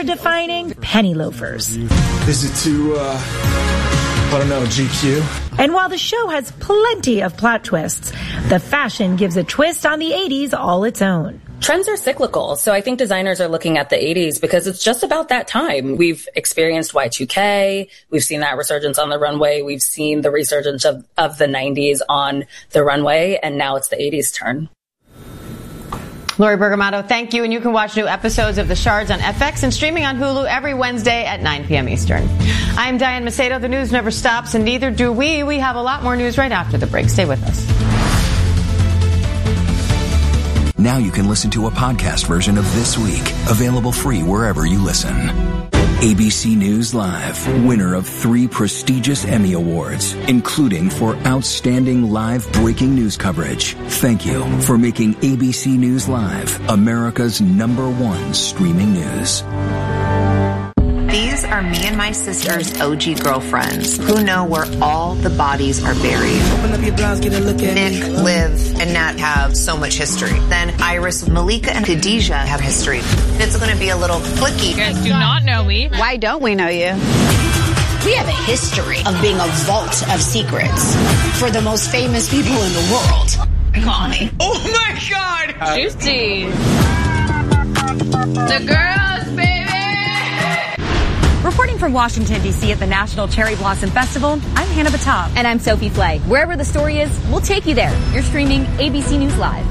they're defining penny loafers. Is it too, I don't know, GQ? And while the show has plenty of plot twists, the fashion gives a twist on the 80s all its own. Trends are cyclical, so I think designers are looking at the 80s because it's just about that time. We've experienced Y2K, we've seen that resurgence on the runway, we've seen the resurgence of the 90s on the runway, and now it's the 80s turn. Lori Bergamato, thank you. And you can watch new episodes of The Shards on FX and streaming on Hulu every Wednesday at 9 p.m. Eastern. I'm Diane Macedo. The news never stops, and neither do we. We have a lot more news right after the break. Stay with us. Now you can listen to a podcast version of This Week, available free wherever you listen. ABC News Live, winner of 3 prestigious Emmy Awards, including for outstanding live breaking news coverage. Thank you for making ABC News Live America's #1 streaming news. These are me and my sister's OG girlfriends who know where all the bodies are buried. Open up your blouse, get a look at Nick, Liv, and Nat have so much history. Then Iris, Malika, and Khadijah have history. It's going to be a little clicky. You guys do not know me. Why don't we know you? We have a history of being a vault of secrets for the most famous people in the world. Connie. Oh my God! Juicy. The girls, baby! Reporting from Washington, D.C. at the National Cherry Blossom Festival, I'm Hannah Batab. And I'm Sophie Flay. Wherever the story is, we'll take you there. You're streaming ABC News Live.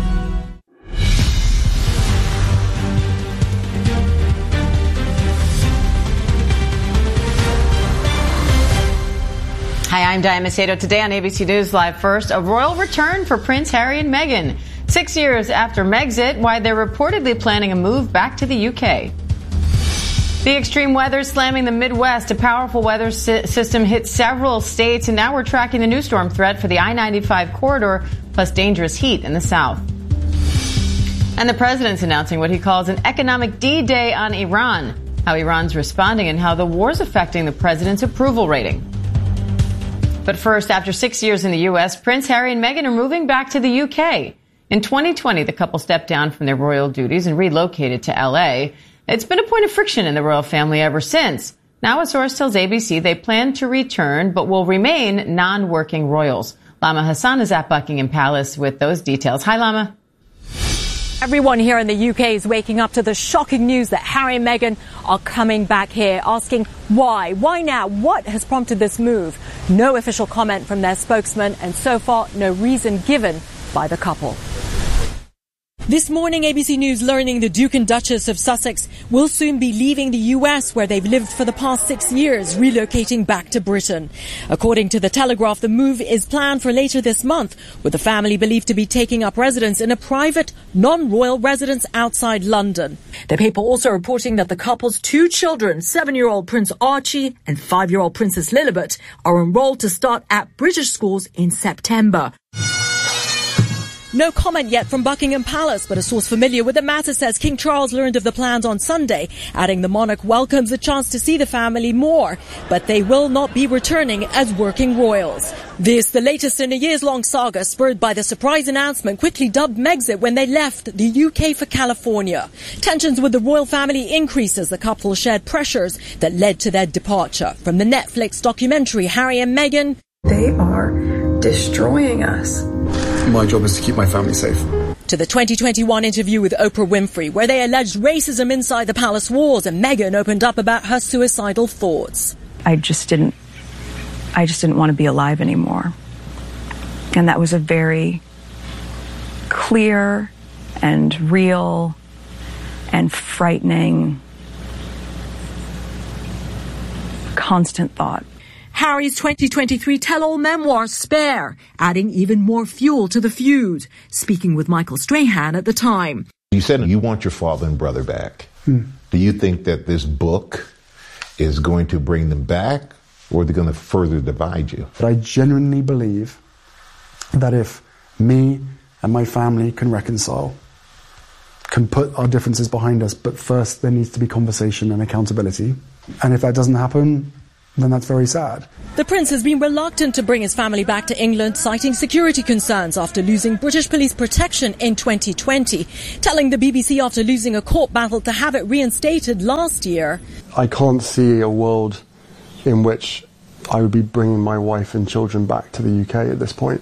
Hi, I'm Diane Macedo. Today on ABC News Live, first, a royal return for Prince Harry and Meghan. 6 years after Megxit, why they're reportedly planning a move back to the UK. The extreme weather slamming the Midwest. A powerful weather system hit several states, and now we're tracking the new storm threat for the I-95 corridor, plus dangerous heat in the south. And the president's announcing what he calls an economic D-Day on Iran, how Iran's responding and how the war's affecting the president's approval rating. But first, after 6 years in the U.S., Prince Harry and Meghan are moving back to the U.K. In 2020, the couple stepped down from their royal duties and relocated to L.A., It's been a point of friction in the royal family ever since. Now a source tells ABC they plan to return but will remain non-working royals. Lama Hassan is at Buckingham Palace with those details. Hi, Lama. Everyone here in the UK is waking up to the shocking news that Harry and Meghan are coming back here, asking why? Why now? What has prompted this move? No official comment from their spokesman, and so far no reason given by the couple. This morning, ABC News learning the Duke and Duchess of Sussex will soon be leaving the US, where they've lived for the past 6 years, relocating back to Britain. According to The Telegraph, the move is planned for later this month, with the family believed to be taking up residence in a private, non-royal residence outside London. The paper also reporting that the couple's 2 children, 7-year-old Prince Archie and 5-year-old Princess Lilibet, are enrolled to start at British schools in September. No comment yet from Buckingham Palace, but a source familiar with the matter says King Charles learned of the plans on Sunday, adding the monarch welcomes the chance to see the family more, but they will not be returning as working royals. This, the latest in a years-long saga spurred by the surprise announcement quickly dubbed Megxit when they left the UK for California. Tensions with the royal family increased as the couple shared pressures that led to their departure. From the Netflix documentary Harry and Meghan, they are destroying us. My job is to keep my family safe. To the 2021 interview with Oprah Winfrey, where they alleged racism inside the palace walls, and Meghan opened up about her suicidal thoughts. I just didn't want to be alive anymore. And that was a very clear and real and frightening, constant thought. Harry's 2023 tell-all memoir, Spare, adding even more fuel to the feud. Speaking with Michael Strahan at the time. You said you want your father and brother back. Do you think that this book is going to bring them back, or are they going to further divide you? But I genuinely believe that if me and my family can reconcile, can put our differences behind us, but first there needs to be conversation and accountability. And if that doesn't happen, then that's very sad. The prince has been reluctant to bring his family back to England, citing security concerns after losing British police protection in 2020, telling the BBC after losing a court battle to have it reinstated last year. I can't see a world in which I would be bringing my wife and children back to the UK at this point.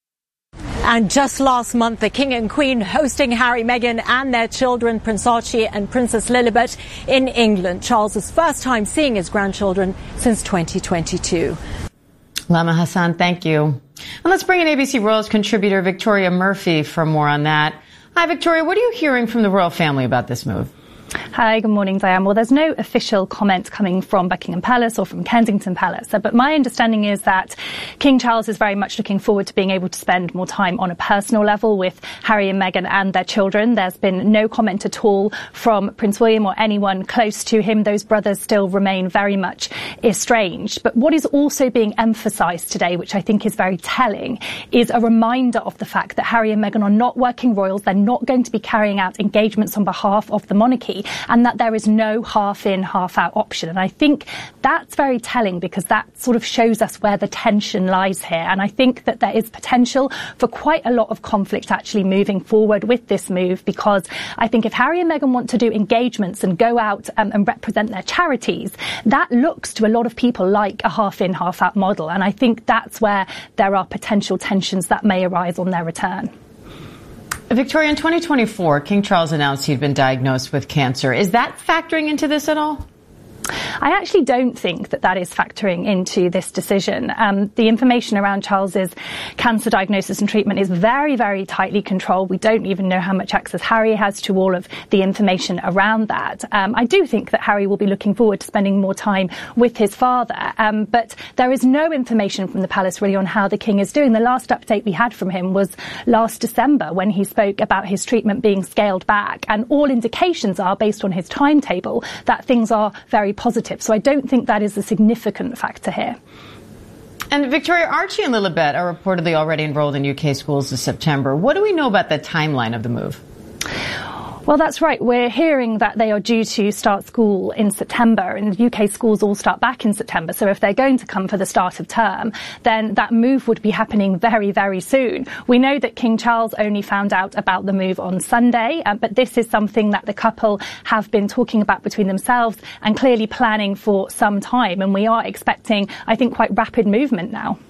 And just last month, the King and Queen hosting Harry, Meghan and their children, Prince Archie and Princess Lilibet, in England. Charles's first time seeing his grandchildren since 2022. Lama Hassan, thank you. And let's bring in ABC Royals contributor Victoria Murphy for more on that. Hi, Victoria. What are you hearing from the royal family about this move? Hi, good morning, Diane. Well, there's no official comment coming from Buckingham Palace or from Kensington Palace, but my understanding is that King Charles is very much looking forward to being able to spend more time on a personal level with Harry and Meghan and their children. There's been no comment at all from Prince William or anyone close to him. Those brothers still remain very much estranged. But what is also being emphasised today, which I think is very telling, is a reminder of the fact that Harry and Meghan are not working royals. They're not going to be carrying out engagements on behalf of the monarchy, and that there is no half-in, half-out option. And I think that's very telling because that sort of shows us where the tension lies here. And I think that there is potential for quite a lot of conflict actually moving forward with this move, because I think if Harry and Meghan want to do engagements and go out and represent their charities, that looks to a lot of people like a half-in, half-out model. And I think that's where there are potential tensions that may arise on their return. Victoria, in 2024, King Charles announced he'd been diagnosed with cancer. Is that factoring into this at all? I actually don't think that is factoring into this decision. The information around Charles's cancer diagnosis and treatment is very, very tightly controlled. We don't even know how much access Harry has to all of the information around that. I do think that Harry will be looking forward to spending more time with his father, but there is no information from the palace really on how the King is doing. The last update we had from him was last December when he spoke about his treatment being scaled back, and all indications are, based on his timetable, that things are very positive. So I don't think that is a significant factor here. And Victoria, Archie and Lilibet are reportedly already enrolled in UK schools this September. What do we know about the timeline of the move? Well, that's right. We're hearing that they are due to start school in September, and UK schools all start back in September. So if they're going to come for the start of term, then that move would be happening very, very soon. We know that King Charles only found out about the move on Sunday, but this is something that the couple have been talking about between themselves and clearly planning for some time. And we are expecting, I think, quite rapid movement now.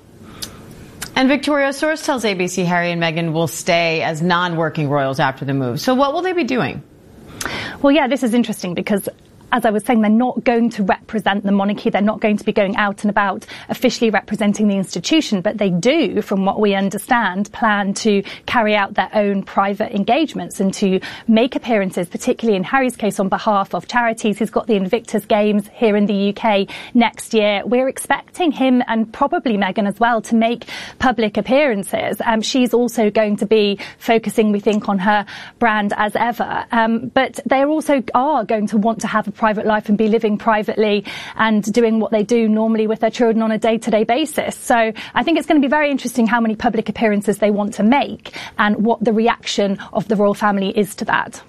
And Victoria, a source tells ABC Harry and Meghan will stay as non-working royals after the move. So what will they be doing? Well, yeah, this is interesting because, as I was saying, they're not going to represent the monarchy. They're not going to be going out and about officially representing the institution, but they do, from what we understand, plan to carry out their own private engagements and to make appearances, particularly in Harry's case, on behalf of charities. He's got the Invictus Games here in the UK next year. We're expecting him, and probably Meghan as well, to make public appearances. She's also going to be focusing, we think, on her brand as ever. But they also are going to want to have a private life and be living privately and doing what they do normally with their children on a day-to-day basis. So I think it's going to be very interesting how many public appearances they want to make and what the reaction of the royal family is to that.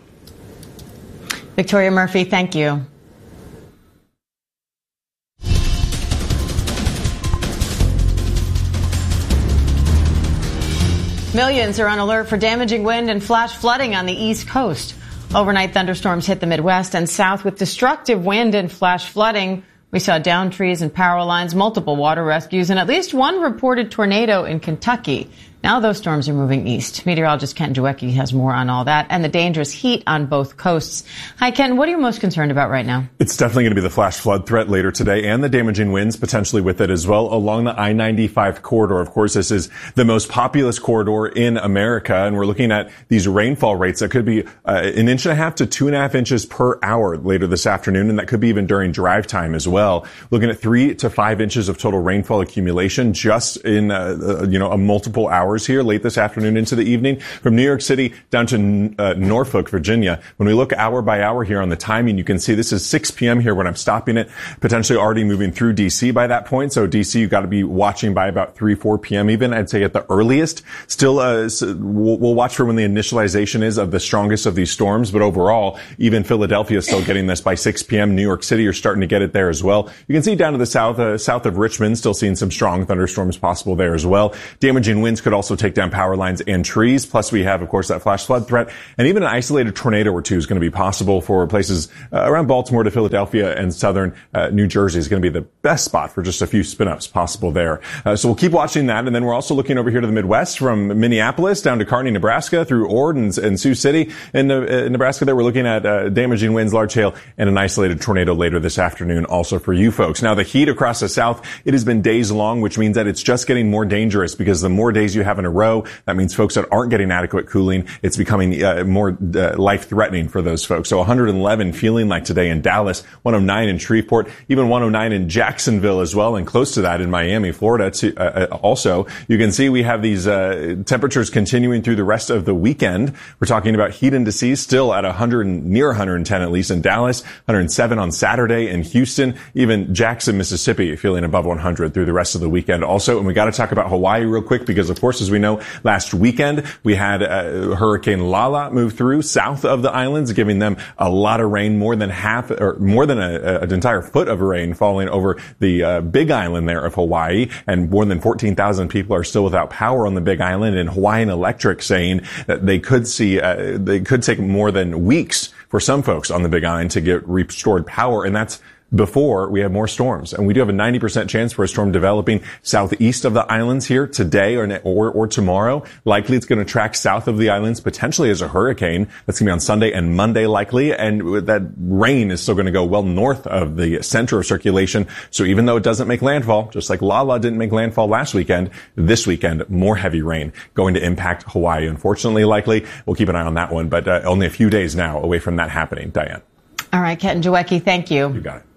Victoria Murphy, thank you. Millions are on alert for damaging wind and flash flooding on the East Coast. Overnight thunderstorms hit the Midwest and South with destructive wind and flash flooding. We saw downed trees and power lines, multiple water rescues, and at least one reported tornado in Kentucky. Now those storms are moving east. Meteorologist Ken Jawecki has more on all that and the dangerous heat on both coasts. Hi, Ken. What are you most concerned about right now? It's definitely going to be the flash flood threat later today and the damaging winds potentially with it as well along the I-95 corridor. Of course, this is the most populous corridor in America, and we're looking at these rainfall rates that could be 1.5 to 2.5 inches per hour later this afternoon, and that could be even during drive time as well. Looking at 3 to 5 inches of total rainfall accumulation just in a multiple hour hours here late this afternoon into the evening. From New York City down to Norfolk, Virginia. When we look hour by hour here on the timing, you can see this is 6 p.m. here when I'm stopping it, potentially already moving through D.C. by that point. So D.C., you've got to be watching by about 3, 4 p.m. even, I'd say at the earliest. Still, we'll watch for when the initialization is of the strongest of these storms. But overall, even Philadelphia is still getting this by 6 p.m. New York City, you're starting to get it there as well. You can see down to the south of Richmond, still seeing some strong thunderstorms possible there as well. Damaging winds could also take down power lines and trees. Plus, we have, of course, that flash flood threat. And even an isolated tornado or two is going to be possible for places around Baltimore to Philadelphia and southern New Jersey is going to be the best spot for just a few spin-ups possible there. So we'll keep watching that. And then we're also looking over here to the Midwest from Minneapolis down to Kearney, Nebraska through Ord and Sioux City in Nebraska. There we're looking at damaging winds, large hail, and an isolated tornado later this afternoon also for you folks. Now, the heat across the south, it has been days long, which means that it's just getting more dangerous because the more days you have in a row, that means folks that aren't getting adequate cooling, it's becoming more life-threatening for those folks. So 111 feeling like today in Dallas, 109 in Shreveport, even 109 in Jacksonville as well, and close to that in Miami, Florida also. You can see we have these temperatures continuing through the rest of the weekend. We're talking about heat indices still at near 110 at least in Dallas, 107 on Saturday in Houston, even Jackson, Mississippi feeling above 100 through the rest of the weekend also. And we got to talk about Hawaii real quick because, of course, as we know, last weekend we had Hurricane Lala move through south of the islands, giving them a lot of rain, more than an entire foot of rain falling over the Big Island there of Hawaii, and more than 14,000 people are still without power on the Big Island. And Hawaiian Electric saying that they could take more than weeks for some folks on the Big Island to get restored power, and that's before we have more storms. And we do have a 90% chance for a storm developing southeast of the islands here today or tomorrow. Likely it's going to track south of the islands, potentially as a hurricane. That's going to be on Sunday and Monday likely. And that rain is still going to go well north of the center of circulation. So even though it doesn't make landfall, just like Lala didn't make landfall last weekend, this weekend, more heavy rain going to impact Hawaii. Unfortunately, likely. We'll keep an eye on that one, but only a few days now away from that happening. Diane. All right, Kenton Jawecki, thank you. You got it.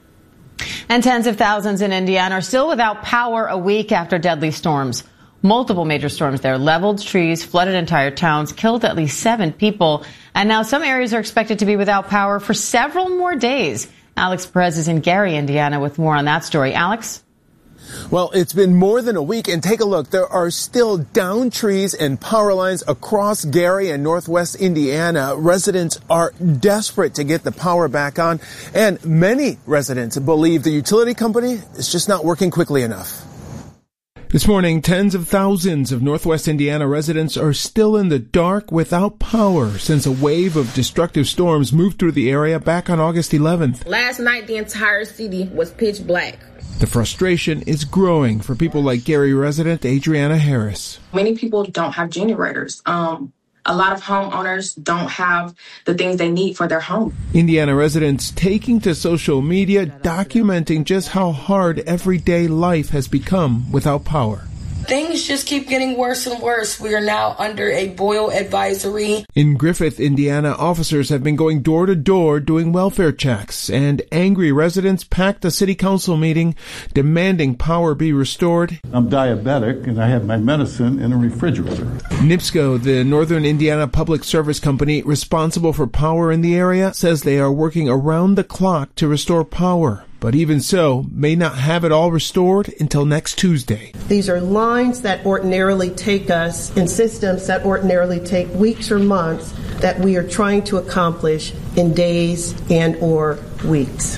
And tens of thousands in Indiana are still without power a week after deadly storms. Multiple major storms there leveled trees, flooded entire towns, killed at least 7 people. And now some areas are expected to be without power for several more days. Alex Perez is in Gary, Indiana, with more on that story. Alex? Well, it's been more than a week, and take a look. There are still downed trees and power lines across Gary and northwest Indiana. Residents are desperate to get the power back on, and many residents believe the utility company is just not working quickly enough. This morning, tens of thousands of northwest Indiana residents are still in the dark without power since a wave of destructive storms moved through the area back on August 11th. Last night, the entire city was pitch black. The frustration is growing for people like Gary resident Adriana Harris. Many people don't have generators. A lot of homeowners don't have the things they need for their home. Indiana residents taking to social media, documenting just how hard everyday life has become without power. Things just keep getting worse and worse. We are now under a boil advisory. In Griffith, Indiana, officers have been going door to door doing welfare checks, and angry residents packed a city council meeting demanding power be restored. I'm diabetic and I have my medicine in a refrigerator. NIPSCO, the Northern Indiana Public Service Company responsible for power in the area, says they are working around the clock to restore power. But even so, may not have it all restored until next Tuesday. These are lines that ordinarily take us in systems that ordinarily take weeks or months that we are trying to accomplish in days and or weeks.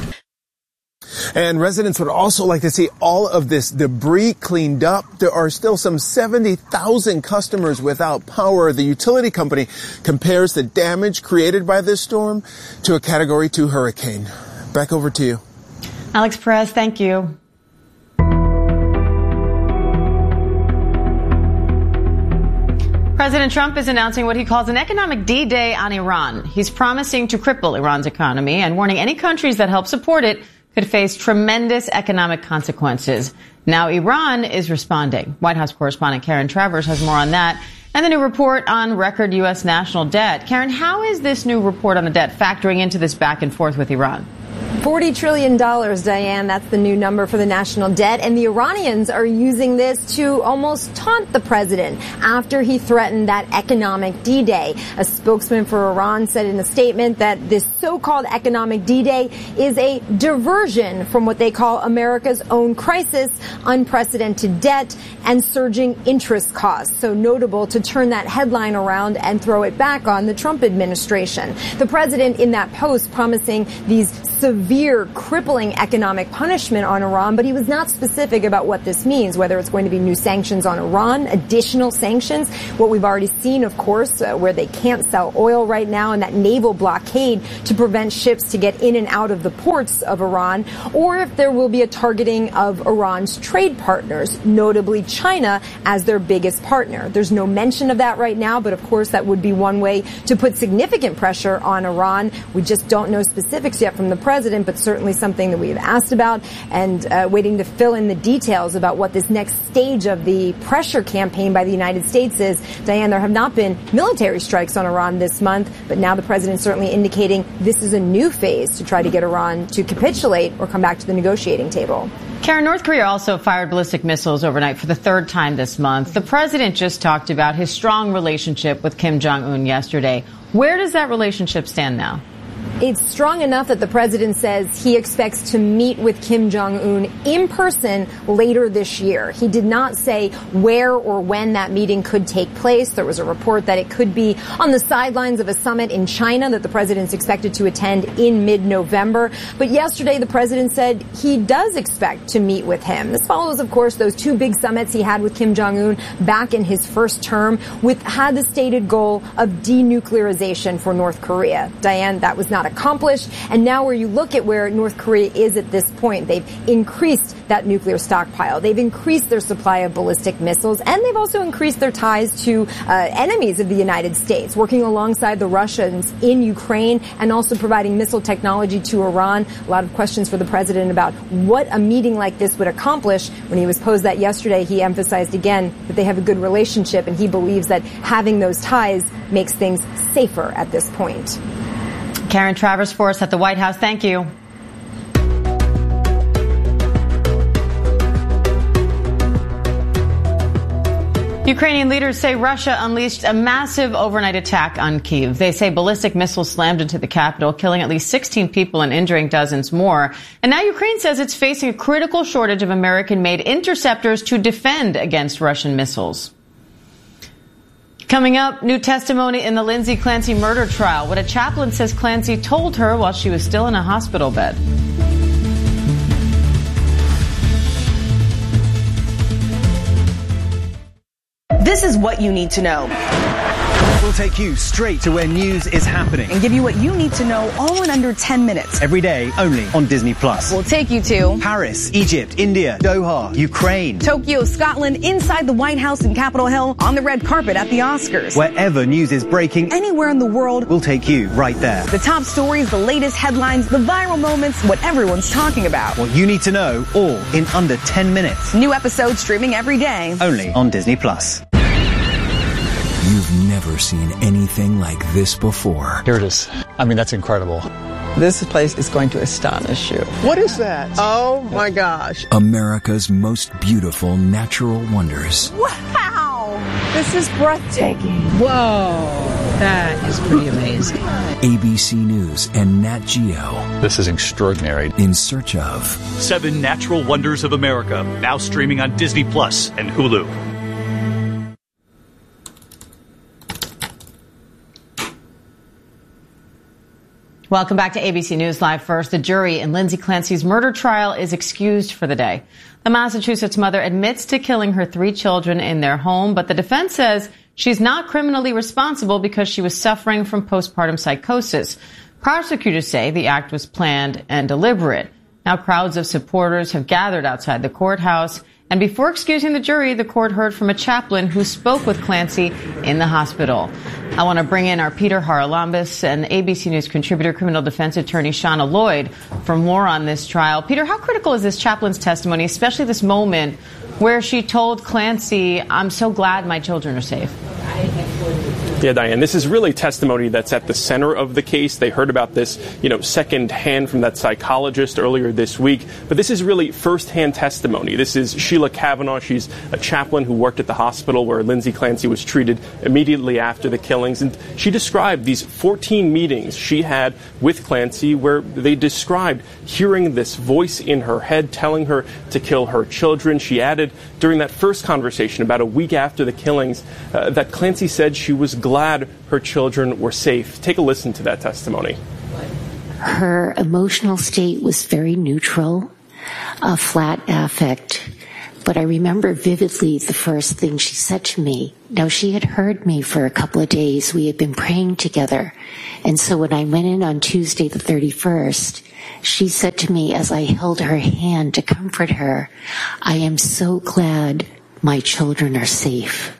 And residents would also like to see all of this debris cleaned up. There are still some 70,000 customers without power. The utility company compares the damage created by this storm to a Category 2 hurricane. Back over to you. Alex Perez, thank you. President Trump is announcing what he calls an economic D-Day on Iran. He's promising to cripple Iran's economy and warning any countries that help support it could face tremendous economic consequences. Now Iran is responding. White House correspondent Karen Travers has more on that. And the new report on record U.S. national debt. Karen, how is this new report on the debt factoring into this back and forth with Iran? $40 trillion, Diane. That's the new number for the national debt. And the Iranians are using this to almost taunt the president after he threatened that economic D-Day. A spokesman for Iran said in a statement that this so-called economic D-Day is a diversion from what they call America's own crisis, unprecedented debt, and surging interest costs. So notable to turn that headline around and throw it back on the Trump administration. The president in that post promising these severe, crippling economic punishment on Iran, but he was not specific about what this means, whether it's going to be new sanctions on Iran, additional sanctions, what we've already seen, of course, where they can't sell oil right now, and that naval blockade to prevent ships to get in and out of the ports of Iran, or if there will be a targeting of Iran's trade partners, notably China as their biggest partner. There's no mention of that right now, but of course that would be one way to put significant pressure on Iran. We just don't know specifics yet from the president, but certainly something that we've asked about and waiting to fill in the details about what this next stage of the pressure campaign by the United States is. Diane, there have not been military strikes on Iran this month, but now the president certainly indicating this is a new phase to try to get Iran to capitulate or come back to the negotiating table. Karen, North Korea also fired ballistic missiles overnight for the third time this month. The president just talked about his strong relationship with Kim Jong-un yesterday. Where does that relationship stand now? It's strong enough that the president says he expects to meet with Kim Jong-un in person later this year. He did not say where or when that meeting could take place. There was a report that it could be on the sidelines of a summit in China that the president's expected to attend in mid-November. But yesterday, the president said he does expect to meet with him. This follows, of course, those two big summits he had with Kim Jong-un back in his first term, had the stated goal of denuclearization for North Korea. Diane, that was not accomplished. And now where you look at where North Korea is at this point, they've increased that nuclear stockpile. They've increased their supply of ballistic missiles, and they've also increased their ties to enemies of the United States, working alongside the Russians in Ukraine and also providing missile technology to Iran. A lot of questions for the president about what a meeting like this would accomplish. When he was posed that yesterday, he emphasized again that they have a good relationship, and he believes that having those ties makes things safer at this point. Karen Travers for us at the White House. Thank you. Ukrainian leaders say Russia unleashed a massive overnight attack on Kyiv. They say ballistic missiles slammed into the capital, killing at least 16 people and injuring dozens more. And now Ukraine says it's facing a critical shortage of American-made interceptors to defend against Russian missiles. Coming up, new testimony in the Lindsay Clancy murder trial. What a chaplain says Clancy told her while she was still in a hospital bed. This is what you need to know. We'll take you straight to where news is happening and give you what you need to know all in under 10 minutes. Every day, only on Disney+. We'll take you to Paris, Egypt, India, Doha, Ukraine, Tokyo, Scotland, inside the White House in Capitol Hill, on the red carpet at the Oscars. Wherever news is breaking, anywhere in the world, we'll take you right there. The top stories, the latest headlines, the viral moments, what everyone's talking about. What you need to know, all in under 10 minutes. New episodes streaming every day. Only on Disney+. You've never seen anything like this before. Here it is. I mean, that's incredible. This place is going to astonish you. What is that? Oh my gosh. America's most beautiful natural wonders. Wow! This is breathtaking. Whoa! That is pretty amazing. ABC News and Nat Geo. This is extraordinary. In search of 7 Natural Wonders of America, now streaming on Disney Plus and Hulu. Welcome back to ABC News Live First. The jury in Lindsay Clancy's murder trial is excused for the day. The Massachusetts mother admits to killing her 3 children in their home, but the defense says she's not criminally responsible because she was suffering from postpartum psychosis. Prosecutors say the act was planned and deliberate. Now crowds of supporters have gathered outside the courthouse. And before excusing the jury, the court heard from a chaplain who spoke with Clancy in the hospital. I want to bring in our Peter Haralambous and ABC News contributor, criminal defense attorney Shauna Lloyd for more on this trial. Peter, how critical is this chaplain's testimony, especially this moment where she told Clancy, I'm so glad my children are safe? Yeah, Diane, this is really testimony that's at the center of the case. They heard about this, secondhand from that psychologist earlier this week. But this is really firsthand testimony. This is Sheila Kavanaugh. She's a chaplain who worked at the hospital where Lindsay Clancy was treated immediately after the killings. And she described these 14 meetings she had with Clancy where they described hearing this voice in her head telling her to kill her children. She added during that first conversation about a week after the killings that Clancy said she was glad her children were safe. Take a listen to that testimony. Her emotional state was very neutral, a flat affect. But I remember vividly the first thing she said to me. Now, she had heard me for a couple of days. We had been praying together. And so when I went in on Tuesday the 31st, she said to me as I held her hand to comfort her, "I am so glad my children are safe."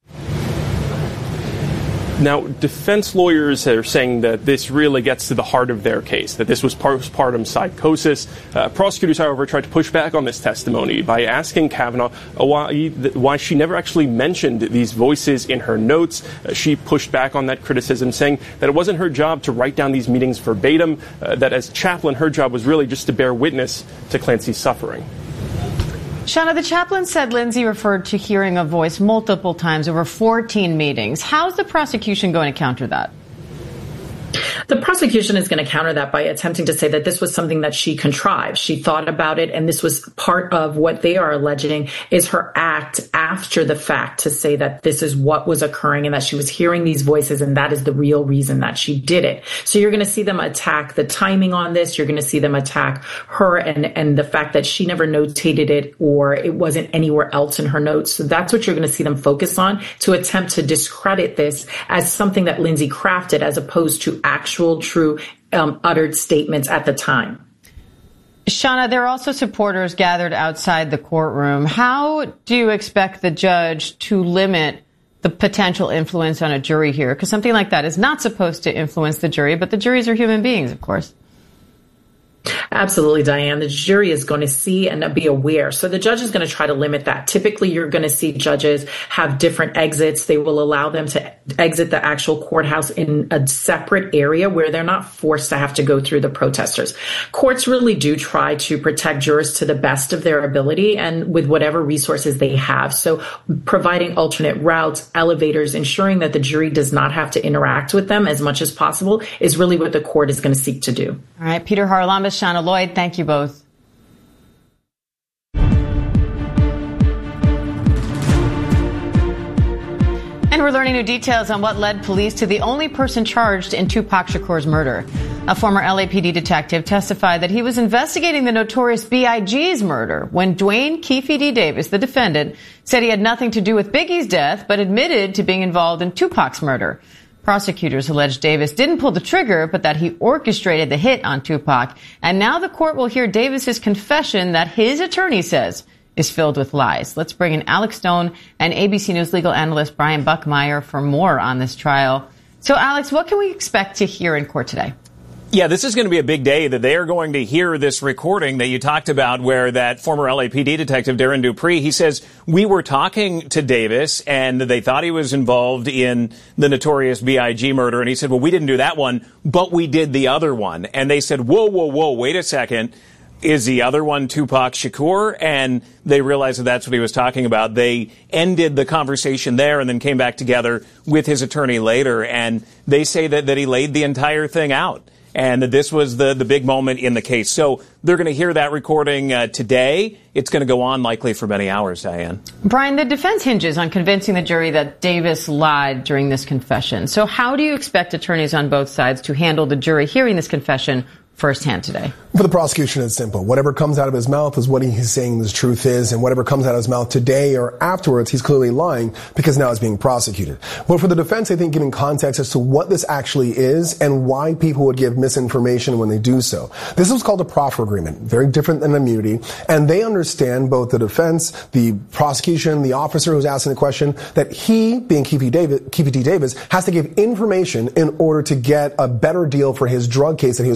Now, defense lawyers are saying that this really gets to the heart of their case, that this was postpartum psychosis. Prosecutors, however, tried to push back on this testimony by asking Kavanaugh why she never actually mentioned these voices in her notes. She pushed back on that criticism, saying that it wasn't her job to write down these meetings verbatim, that as chaplain, her job was really just to bear witness to Clancy's suffering. Shauna, the chaplain said Lindsay referred to hearing a voice multiple times over 14 meetings. How's the prosecution going to counter that? The prosecution is going to counter that by attempting to say that this was something that she contrived. She thought about it, and this was part of what they are alleging is her act after the fact to say that this is what was occurring and that she was hearing these voices, and that is the real reason that she did it. So you're going to see them attack the timing on this. You're going to see them attack her and the fact that she never notated it or it wasn't anywhere else in her notes. So that's what you're going to see them focus on to attempt to discredit this as something that Lindsay crafted as opposed to actual true uttered statements at the time. Shauna, there are also supporters gathered outside the courtroom. How do you expect the judge to limit the potential influence on a jury here? Because something like that is not supposed to influence the jury, but the juries are human beings, of course. Absolutely, Diane. The jury is going to see and be aware. So the judge is going to try to limit that. Typically, you're going to see judges have different exits. They will allow them to exit the actual courthouse in a separate area where they're not forced to have to go through the protesters. Courts really do try to protect jurors to the best of their ability and with whatever resources they have. So providing alternate routes, elevators, ensuring that the jury does not have to interact with them as much as possible is really what the court is going to seek to do. All right, Peter Haralambous, Shauna Lloyd, thank you both. And we're learning new details on what led police to the only person charged in Tupac Shakur's murder. A former LAPD detective testified that he was investigating the notorious B.I.G.'s murder when Dwayne Keefe D. Davis, the defendant, said he had nothing to do with Biggie's death, but admitted to being involved in Tupac's murder. Prosecutors allege Davis didn't pull the trigger, but that he orchestrated the hit on Tupac. And now the court will hear Davis's confession that his attorney says is filled with lies. Let's bring in Alex Stone and ABC News legal analyst Brian Buckmeyer for more on this trial. So, Alex, what can we expect to hear in court today? Yeah, this is going to be a big day that they are going to hear this recording that you talked about where that former LAPD detective, Darren Dupree, he says, we were talking to Davis and they thought he was involved in the notorious B.I.G. murder. And he said, well, we didn't do that one, but we did the other one. And they said, whoa, wait a second. Is the other one Tupac Shakur? And they realized that that's what he was talking about. They ended the conversation there and then came back together with his attorney later. And they say that he laid the entire thing out. And that this was the big moment in the case. So they're going to hear that recording today. It's going to go on likely for many hours, Diane. Brian, the defense hinges on convincing the jury that Davis lied during this confession. So how do you expect attorneys on both sides to handle the jury hearing this confession firsthand today? For the prosecution, it's simple. Whatever comes out of his mouth is what he's saying the truth is, and whatever comes out of his mouth today or afterwards, he's clearly lying because now he's being prosecuted. But for the defense, I think giving context as to what this actually is and why people would give misinformation when they do so. This is called a proffer agreement, very different than immunity, and they understand, both the defense, the prosecution, the officer who's asking the question, that he, being Keefe D. Davis, has to give information in order to get a better deal for his drug case that he was facing at the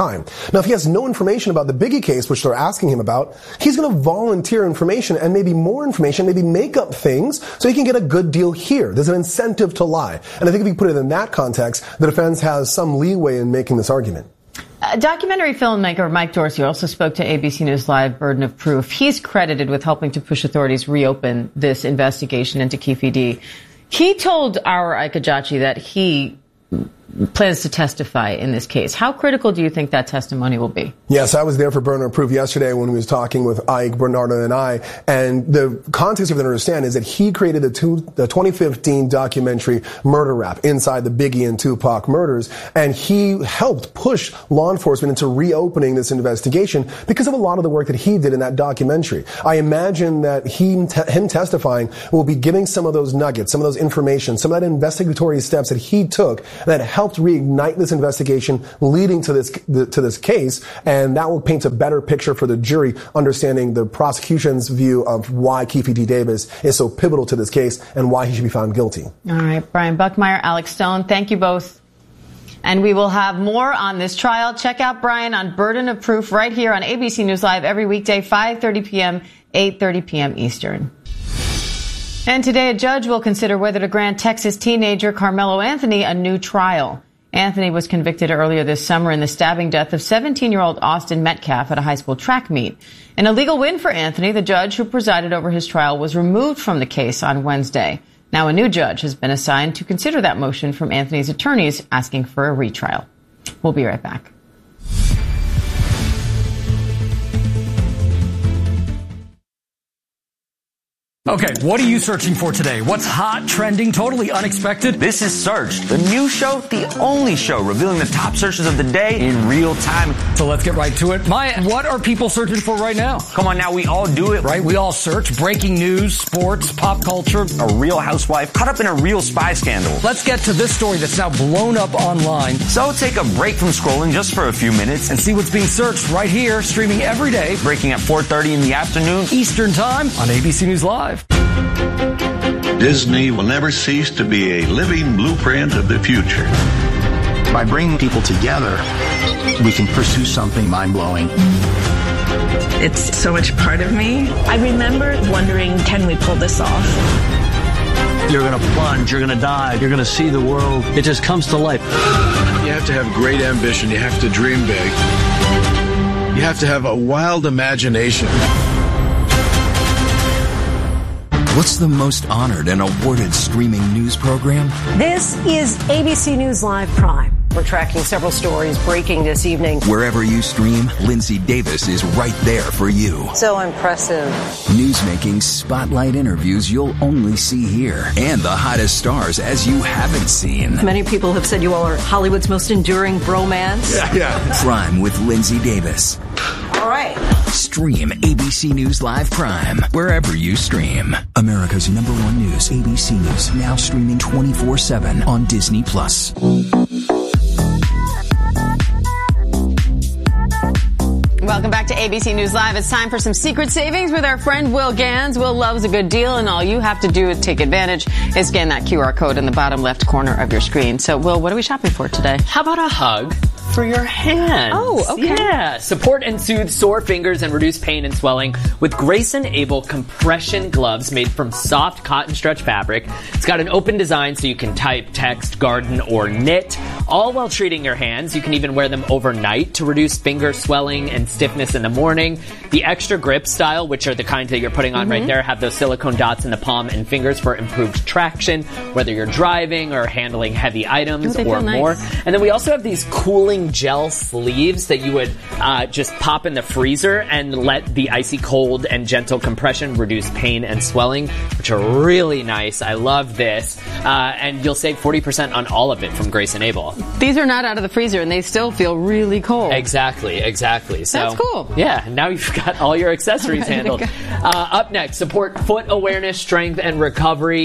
time. Now, if he has no information about the Biggie case, which they're asking him about, he's going to volunteer information and maybe more information, maybe make up things so he can get a good deal here. There's an incentive to lie. And I think if you put it in that context, the defense has some leeway in making this argument. Documentary filmmaker Mike Dorsey also spoke to ABC News Live Burden of Proof. He's credited with helping to push authorities reopen this investigation into Keffe D. He told our Ike Ejiochi that he plans to testify in this case. How critical do you think that testimony will be? Yes, I was there for Burden of Proof yesterday when we was talking with Ike, Bernardo, and I. And the context you have to understand is that he created the 2015 documentary Murder Rap inside the Biggie and Tupac murders. And he helped push law enforcement into reopening this investigation because of a lot of the work that he did in that documentary. I imagine that him testifying will be giving some of those nuggets, some of those information, some of that investigatory steps that he took that helped reignite this investigation leading to this case, and that will paint a better picture for the jury, understanding the prosecution's view of why Keffe D. Davis is so pivotal to this case and why he should be found guilty. All right, Brian Buckmeyer, Alex Stone, thank you both. And we will have more on this trial. Check out Brian on Burden of Proof right here on ABC News Live every weekday, 5:30 p.m., 8:30 p.m. Eastern. And today, a judge will consider whether to grant Texas teenager Carmelo Anthony a new trial. Anthony was convicted earlier this summer in the stabbing death of 17-year-old Austin Metcalf at a high school track meet. An illegal win for Anthony. The judge who presided over his trial was removed from the case on Wednesday. Now a new judge has been assigned to consider that motion from Anthony's attorneys asking for a retrial. We'll be right back. Okay, what are you searching for today? What's hot, trending, totally unexpected? This is Searched, the new show, the only show revealing the top searches of the day in real time. So let's get right to it. Maya, what are people searching for right now? Come on now, we all do it. Right, we all search breaking news, sports, pop culture. A real housewife caught up in a real spy scandal. Let's get to this story that's now blown up online. So take a break from scrolling just for a few minutes and see what's being searched right here, streaming every day. Breaking at 4:30 in the afternoon. Eastern Time on ABC News Live. Disney will never cease to be a living blueprint of the future. By bringing people together, we can pursue something mind-blowing. It's so much part of me. I remember wondering, can we pull this off? You're going to plunge, you're going to dive, you're going to see the world. It just comes to life. You have to have great ambition. You have to dream big. You have to have a wild imagination. What's the most honored and awarded streaming news program? This is ABC News Live Prime. We're tracking several stories breaking this evening. Wherever you stream, Lindsay Davis is right there for you. So impressive. Newsmaking spotlight interviews you'll only see here. And the hottest stars as you haven't seen. Many people have said you all are Hollywood's most enduring bromance. Yeah. Prime with Lindsay Davis. All right. Stream ABC News Live Prime wherever you stream. America's #1 news, ABC News, now streaming 24/7 on Disney+. Welcome back to ABC News Live. It's time for some secret savings with our friend Will Gans. Will loves a good deal, and all you have to do to take advantage is scan that QR code in the bottom left corner of your screen. So, Will, what are we shopping for today? How about a hug for your hands? Oh, okay. Yeah. Support and soothe sore fingers and reduce pain and swelling with Grayson Able compression gloves made from soft cotton stretch fabric. It's got an open design so you can type, text, garden, or knit, all while treating your hands. You can even wear them overnight to reduce finger swelling and stiffness in the morning. The extra grip style, which are the kind that you're putting on right there, have those silicone dots in the palm and fingers for improved traction, whether you're driving or handling heavy items or more. Nice. And then we also have these cooling gel sleeves that you would just pop in the freezer and let the icy cold and gentle compression reduce pain and swelling, which are really nice. I love this. And you'll save 40% on all of it from Grayson Able. These are not out of the freezer, and they still feel really cold. Exactly. So, that's cool. Yeah, now you've got all your accessories handled. Up next, support foot awareness, strength, and recovery.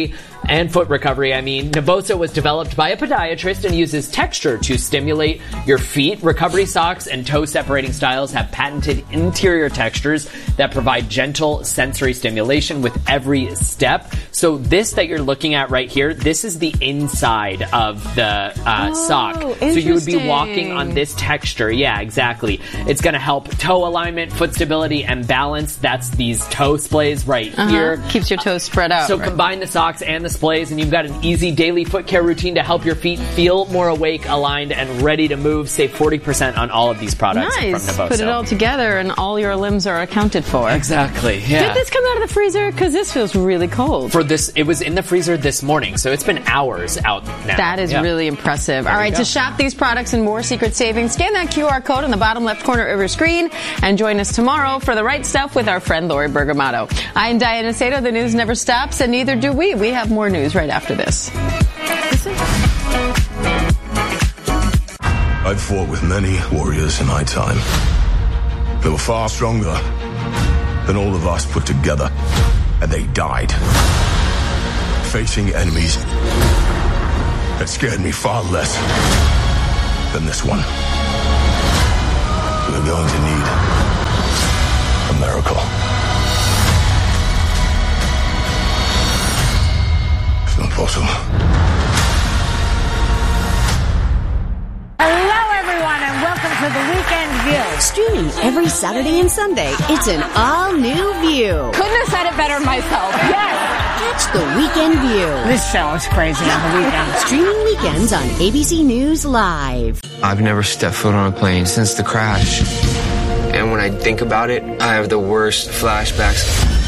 and foot recovery. Nervosa was developed by a podiatrist and uses texture to stimulate your feet. Recovery socks and toe separating styles have patented interior textures that provide gentle sensory stimulation with every step. So this that you're looking at right here, this is the inside of the sock. So you would be walking on this texture. Yeah, exactly. It's going to help toe alignment, foot stability, and balance. That's these toe splays right here. Keeps your toes spread out. So combine the socks and the splays, and you've got an easy daily foot care routine to help your feet feel more awake, aligned, and ready to move. Save 40% on all of these products from Nervosa. Put it all together, and all your limbs are accounted for. Exactly. Yeah. Did this come out of the freezer? Because this feels really cold. It was in the freezer this morning, so it's been hours out now. That is really impressive. All right, to shop these products and more secret savings, scan that QR code in the bottom left corner of your screen and join us tomorrow for The Right Stuff with our friend Lori Bergamato. I'm Diana Sato. The news never stops, and neither do we. We have more news right after this. I've fought with many warriors in my time. They were far stronger than all of us put together, and they died facing enemies that scared me far less than this one. We're going to need a miracle. It's not possible. Hello, everyone, and welcome to The Weekend View. Streaming every Saturday and Sunday, it's an all-new view. Couldn't have said it better myself. Yes. Catch The Weekend View. This show is crazy on the weekend. Streaming weekends on ABC News Live. I've never stepped foot on a plane since the crash. And when I think about it, I have the worst flashbacks.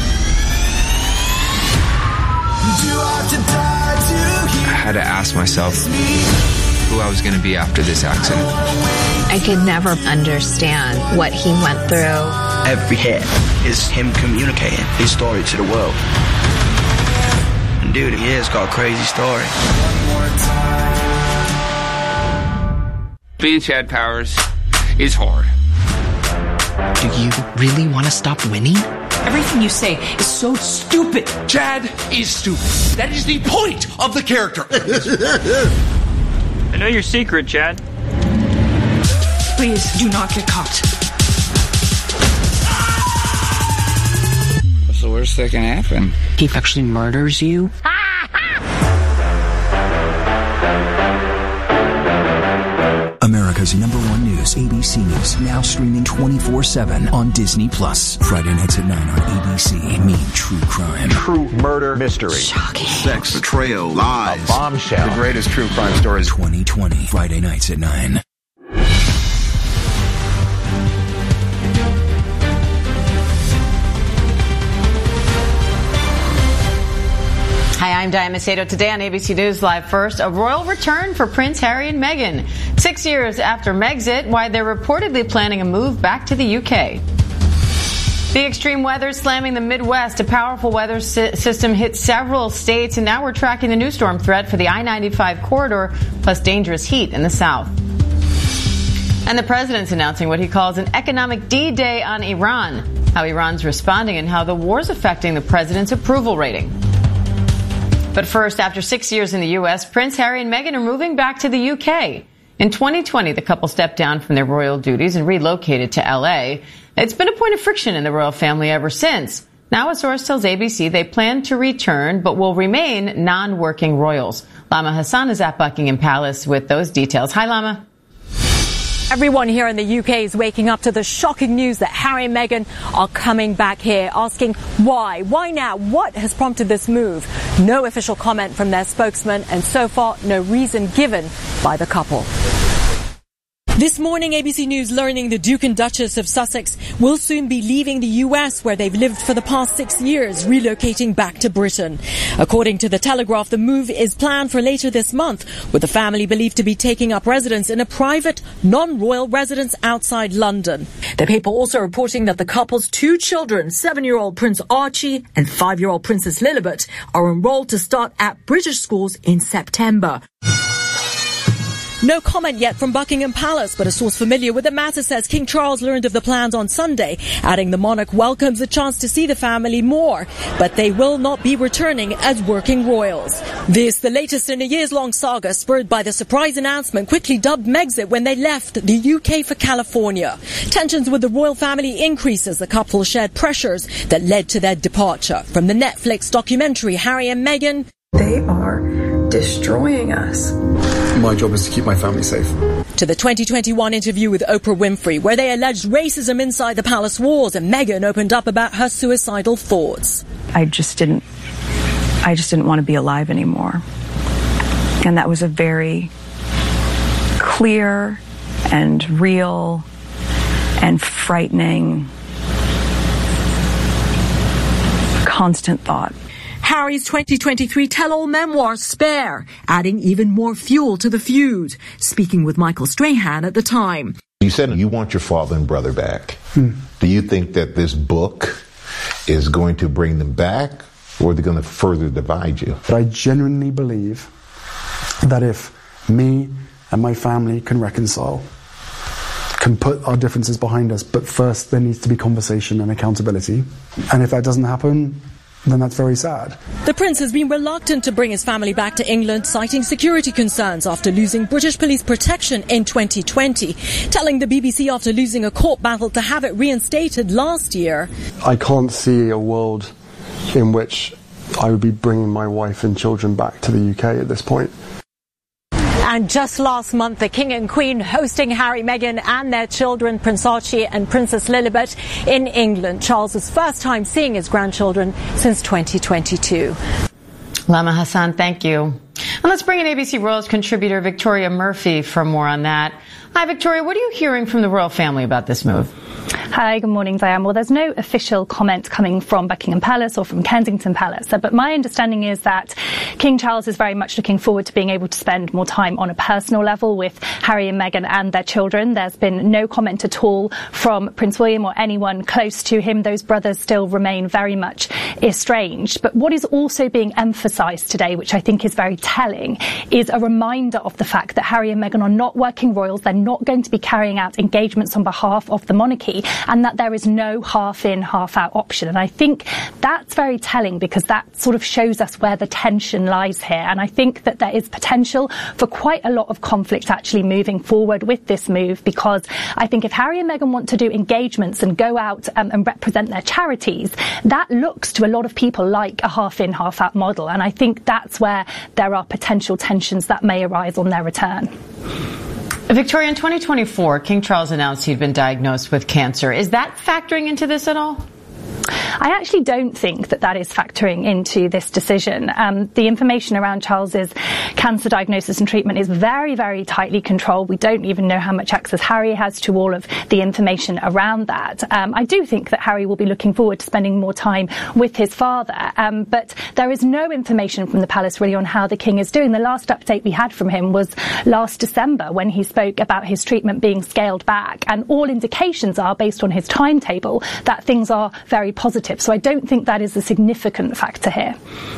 I had to ask myself who I was going to be after this accident. I could never understand what he went through. Every hit is him communicating his story to the world. And dude, he has got a crazy story. Being Chad Powers is hard. Do you really want to stop winning? Everything you say is so stupid. Chad is stupid. That is the point of the character. I know your secret, Chad. Please do not get caught. What's the worst that can happen? He actually murders you. America's #1 news, ABC News, now streaming 24/7 on Disney+. Friday nights at 9 on ABC. Mean true crime. True murder mystery. Shocking. Sex, betrayal, lies. A bombshell. The greatest true crime stories. 2020. Friday nights at 9. Hi, I'm Diana Sato. Today on ABC News Live First, a royal return for Prince Harry and Meghan. 6 years after Megxit, why they're reportedly planning a move back to the UK. The extreme weather slamming the Midwest. A powerful weather system hit several states, and now we're tracking the new storm threat for the I-95 corridor, plus dangerous heat in the south. And the president's announcing what he calls an economic D-Day on Iran, how Iran's responding and how the war's affecting the president's approval rating. But first, after 6 years in the U.S., Prince Harry and Meghan are moving back to the U.K. In 2020, the couple stepped down from their royal duties and relocated to L.A. It's been a point of friction in the royal family ever since. Now a source tells ABC they plan to return but will remain non-working royals. Lama Hassan is at Buckingham Palace with those details. Hi, Lama. Everyone here in the UK is waking up to the shocking news that Harry and Meghan are coming back here, asking why? Why now? What has prompted this move? No official comment from their spokesman, and so far, no reason given by the couple. This morning, ABC News learning the Duke and Duchess of Sussex will soon be leaving the US, where they've lived for the past 6 years, relocating back to Britain. According to The Telegraph, the move is planned for later this month, with the family believed to be taking up residence in a private, non-royal residence outside London. The paper also reporting that the couple's 2 children, 7-year-old Prince Archie and 5-year-old Princess Lilibet, are enrolled to start at British schools in September. No comment yet from Buckingham Palace, but a source familiar with the matter says King Charles learned of the plans on Sunday, adding the monarch welcomes the chance to see the family more, but they will not be returning as working royals. This, the latest in a years-long saga spurred by the surprise announcement quickly dubbed Megxit when they left the UK for California. Tensions with the royal family increased as the couple shared pressures that led to their departure. From the Netflix documentary Harry and Meghan, they are destroying us. My job is to keep my family safe. To the 2021 interview with Oprah Winfrey, where they alleged racism inside the palace walls, and Meghan opened up about her suicidal thoughts. I just didn't want to be alive anymore. And that was a very clear and real and frightening, constant thought. Harry's 2023 tell-all memoir, Spare, adding even more fuel to the feud. Speaking with Michael Strahan at the time. You said you want your father and brother back. Do you think that this book is going to bring them back, or are they going to further divide you? But I genuinely believe that if me and my family can reconcile, can put our differences behind us, but first there needs to be conversation and accountability. And if that doesn't happen, then that's very sad. The prince has been reluctant to bring his family back to England, citing security concerns after losing British police protection in 2020, telling the BBC after losing a court battle to have it reinstated last year. I can't see a world in which I would be bringing my wife and children back to the UK at this point. And just last month, the King and Queen hosting Harry, Meghan and their children, Prince Archie and Princess Lilibet, in England. Charles' first time seeing his grandchildren since 2022. Lama Hassan, thank you. And let's bring in ABC Royals contributor Victoria Murphy for more on that. Hi, Victoria. What are you hearing from the royal family about this move? Hi, good morning, Diane. Well, there's no official comment coming from Buckingham Palace or from Kensington Palace, but my understanding is that King Charles is very much looking forward to being able to spend more time on a personal level with Harry and Meghan and their children. There's been no comment at all from Prince William or anyone close to him. Those brothers still remain very much estranged. But what is also being emphasised today, which I think is very telling, is a reminder of the fact that Harry and Meghan are not working royals. They're not going to be carrying out engagements on behalf of the monarchy, and that there is no half-in, half-out option. And I think that's very telling, because that sort of shows us where the tension lies here. And I think that there is potential for quite a lot of conflict actually moving forward with this move, because I think if Harry and Meghan want to do engagements and go out and represent their charities, that looks to a lot of people like a half-in, half-out model. And I think that's where there are potential tensions that may arise on their return. Victoria, in 2024, King Charles announced he'd been diagnosed with cancer. Is that factoring into this at all? I actually don't think that is factoring into this decision. The information around Charles's cancer diagnosis and treatment is very, very tightly controlled. We don't even know how much access Harry has to all of the information around that. I do think that Harry will be looking forward to spending more time with his father, but there is no information from the palace really on how the king is doing. The last update we had from him was last December, when he spoke about his treatment being scaled back, and all indications are, based on his timetable, that things are very positive. So I don't think that is a significant factor here.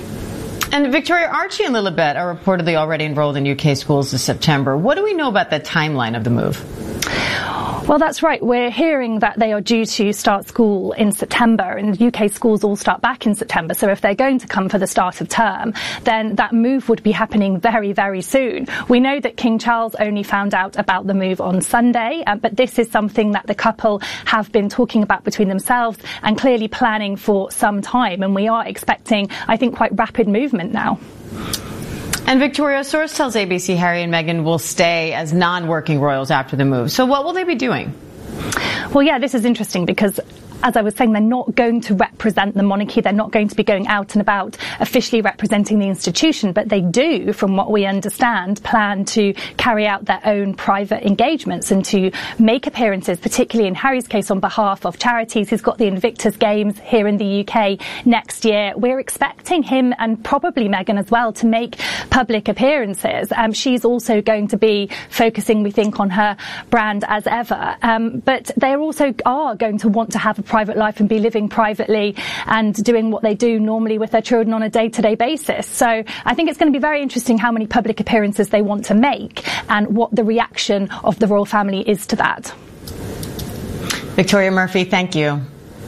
And Victoria, Archie and Lilibet are reportedly already enrolled in UK schools this September. What do we know about the timeline of the move? Well, that's right. We're hearing that they are due to start school in September, and UK schools all start back in September. So if they're going to come for the start of term, then that move would be happening very, very soon. We know that King Charles only found out about the move on Sunday, but this is something that the couple have been talking about between themselves and clearly planning for some time. And we are expecting, I think, quite rapid movement now. And Victoria, a source tells ABC Harry and Meghan will stay as non-working royals after the move. So what will they be doing? Well, yeah, this is interesting because, as I was saying, they're not going to represent the monarchy. They're not going to be going out and about officially representing the institution, but they do, from what we understand, plan to carry out their own private engagements and to make appearances, particularly in Harry's case, on behalf of charities. He's got the Invictus Games here in the UK next year. We're expecting him, and probably Meghan as well, to make public appearances. She's also going to be focusing, we think, on her brand as ever. But they also are going to want to have a private life and be living privately and doing what they do normally with their children on a day-to-day basis. So I think it's going to be very interesting how many public appearances they want to make and what the reaction of the royal family is to that. Victoria Murphy, thank you.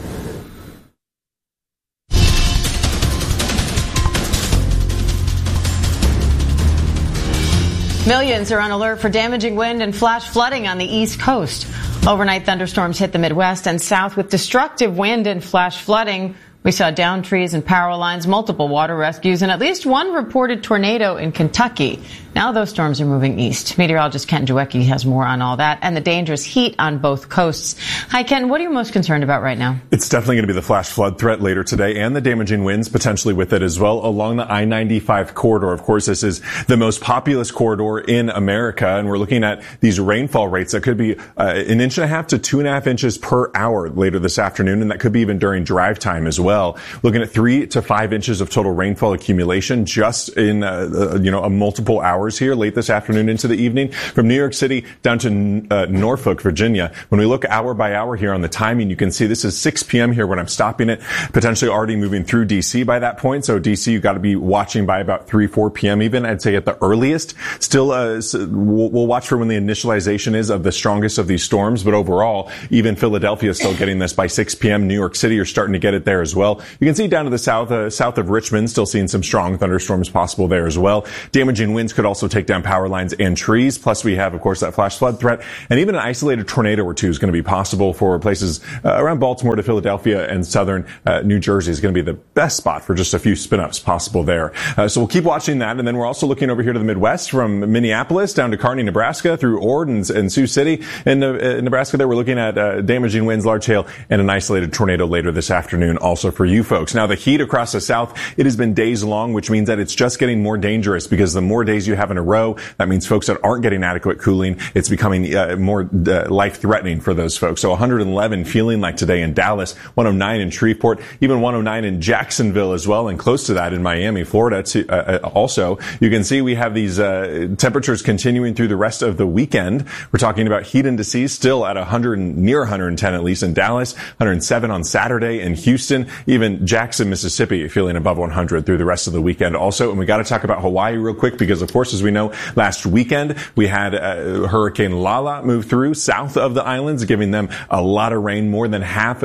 Millions are on alert for damaging wind and flash flooding on the East Coast. Overnight thunderstorms hit the Midwest and South with destructive wind and flash flooding. We saw downed trees and power lines, multiple water rescues, and at least one reported tornado in Kentucky. Now those storms are moving east. Meteorologist Ken Jawecki has more on all that and the dangerous heat on both coasts. Hi, Ken. What are you most concerned about right now? It's definitely going to be the flash flood threat later today and the damaging winds potentially with it as well along the I-95 corridor. Of course, this is the most populous corridor in America, and we're looking at these rainfall rates that could be 1.5 inches to 2.5 inches per hour later this afternoon, and that could be even during drive time as well. Looking at 3 to 5 inches of total rainfall accumulation just in a multiple hours here late this afternoon into the evening from New York City down to Norfolk, Virginia. When we look hour by hour here on the timing, you can see this is 6 p.m. here when I'm stopping it, potentially already moving through D.C. by that point. So D.C. you've got to be watching by about 4 p.m. even, I'd say at the earliest. Still, we'll watch for when the initialization is of the strongest of these storms. But overall, even Philadelphia is still getting this by 6 p.m. New York City, you're starting to get it there as well. You can see down to the south of Richmond, still seeing some strong thunderstorms possible there as well. Damaging winds could also take down power lines and trees. Plus, we have, of course, that flash flood threat. And even an isolated tornado or two is going to be possible for places around Baltimore to Philadelphia and southern New Jersey is going to be the best spot for just a few spin-ups possible there. So we'll keep watching that. And then we're also looking over here to the Midwest from Minneapolis down to Kearney, Nebraska through Ord and Sioux City. In Nebraska there, we're looking at damaging winds, large hail, and an isolated tornado later this afternoon also for you folks. Now, the heat across the South, it has been days long, which means that it's just getting more dangerous because the more days you have in a row, that means folks that aren't getting adequate cooling, it's becoming more life-threatening for those folks. So 111 feeling like today in Dallas, 109 in Shreveport, even 109 in Jacksonville as well, and close to that in Miami, Florida too, also. You can see we have these temperatures continuing through the rest of the weekend. We're talking about heat indices still at near 110 at least in Dallas, 107 on Saturday in Houston, even Jackson, Mississippi feeling above 100 through the rest of the weekend also. And we got to talk about Hawaii real quick because, of course, as we know, last weekend we had Hurricane Lala move through south of the islands, giving them a lot of rain, more than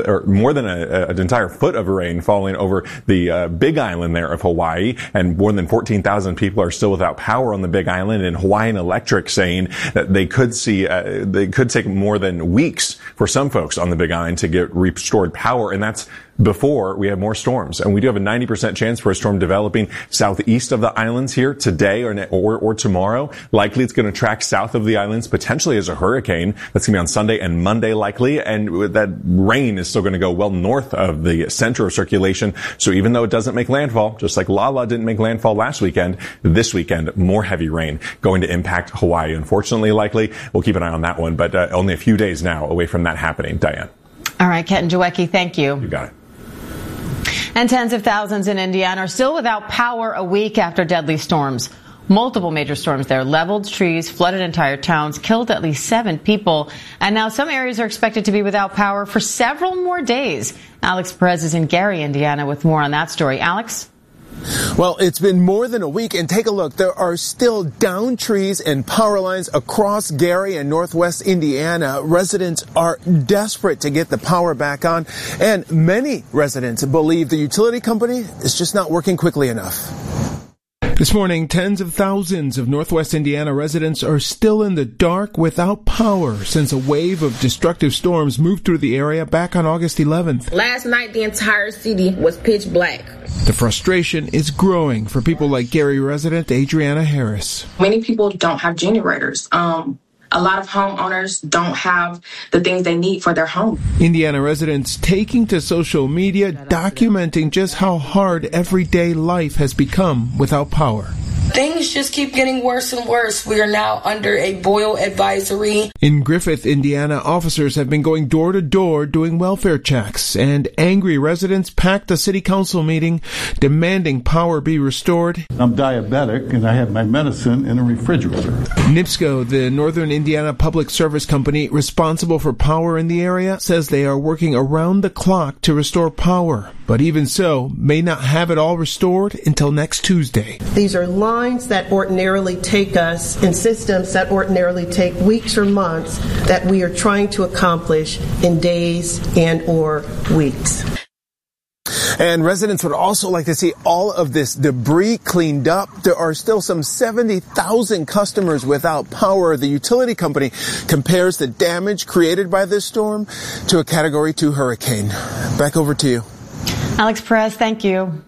an entire foot of rain falling over the Big Island there of Hawaii, and more than 14,000 people are still without power on the Big Island. And Hawaiian Electric saying that they could take more than weeks for some folks on the Big Island to get restored power, and that's before we have more storms. And we do have a 90% chance for a storm developing southeast of the islands here today or tomorrow. Likely it's going to track south of the islands, potentially as a hurricane. That's going to be on Sunday and Monday likely. And that rain is still going to go well north of the center of circulation. So even though it doesn't make landfall, just like Lala didn't make landfall last weekend, this weekend, more heavy rain going to impact Hawaii. Unfortunately, likely. We'll keep an eye on that one, but only a few days now away from that happening. Diane. All right, Ken Jawecki, thank you. You got it. And tens of thousands in Indiana are still without power a week after deadly storms. Multiple major storms there leveled trees, flooded entire towns, killed at least 7 people. And now some areas are expected to be without power for several more days. Alex Perez is in Gary, Indiana, with more on that story. Alex? Well, it's been more than a week, and take a look. There are still downed trees and power lines across Gary and northwest Indiana. Residents are desperate to get the power back on, and many residents believe the utility company is just not working quickly enough. This morning, tens of thousands of Northwest Indiana residents are still in the dark without power since a wave of destructive storms moved through the area back on August 11th. Last night, the entire city was pitch black. The frustration is growing for people like Gary resident Adriana Harris. Many people don't have generators. A lot of homeowners don't have the things they need for their home. Indiana residents taking to social media, documenting just how hard everyday life has become without power. things just keep getting worse and worse. We are now under a boil advisory. In Griffith, Indiana, officers have been going door to door doing welfare checks, and angry residents packed a city council meeting demanding power be restored. I'm diabetic and I have my medicine in a refrigerator. NIPSCO, the Northern Indiana Public Service Company responsible for power in the area, says they are working around the clock to restore power, but even so, may not have it all restored until next Tuesday. These are lines that ordinarily take us in systems that ordinarily take weeks or months that we are trying to accomplish in days and or weeks. And residents would also like to see all of this debris cleaned up. There are still some 70,000 customers without power. The utility company compares the damage created by this storm to a Category 2 hurricane. Back over to you. Alex Perez, thank you.